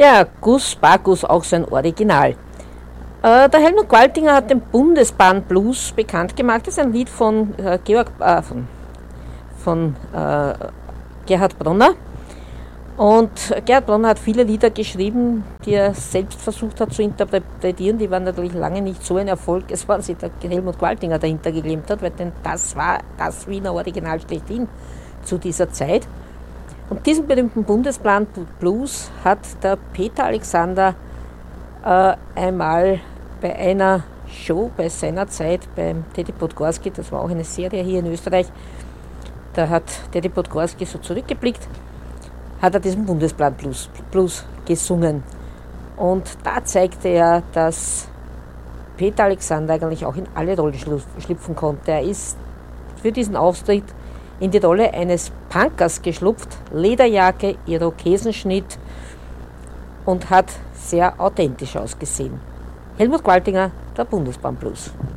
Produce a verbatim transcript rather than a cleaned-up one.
Ja, Gus Bacchus, auch sein Original. Äh, der Helmut Qualtinger hat den Bundesbahn Blues bekannt gemacht. Das ist ein Lied von, äh, Georg, äh, von, von äh, Gerhard Bronner. Und Gerhard Bronner hat viele Lieder geschrieben, die er selbst versucht hat zu interpretieren. Die waren natürlich lange nicht so ein Erfolg, es war sich der Helmut Qualtinger dahinter geklemmt hat, weil denn das war das Wiener Original schlechthin zu dieser Zeit. Und diesen berühmten Bundesplan Blues hat der Peter Alexander äh, einmal bei einer Show bei seiner Zeit beim Teddy Podgorski, das war auch eine Serie hier in Österreich, da hat Teddy Podgorski so zurückgeblickt, hat er diesen Bundesplan Blues, Blues gesungen. Und da zeigte er, dass Peter Alexander eigentlich auch in alle Rollen schlüpfen konnte. Er ist für diesen Auftritt in die Rolle eines Punkers geschlupft, Lederjacke, Irokesenschnitt und hat sehr authentisch ausgesehen. Helmut Qualtinger, der Bundesbahn Blues.